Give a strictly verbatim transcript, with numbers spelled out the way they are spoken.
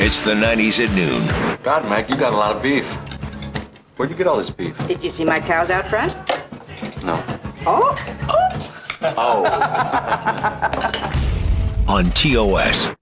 It's the nineties at noon. God, Mac, you got a lot of beef. Where'd you get all this beef? Did you see my cows out front? No. Oh, oh. Oh. On T O S.